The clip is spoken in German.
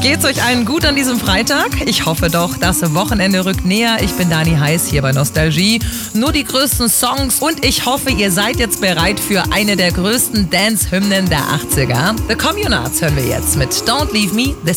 Geht's euch allen gut an diesem Freitag? Ich hoffe doch, das Wochenende rückt näher. Ich bin Dani Heiß hier bei Nostalgie. Nur die größten Songs und ich hoffe, ihr seid jetzt bereit für eine der größten Dance-Hymnen der 80er. The Communards hören wir jetzt mit Don't Leave Me This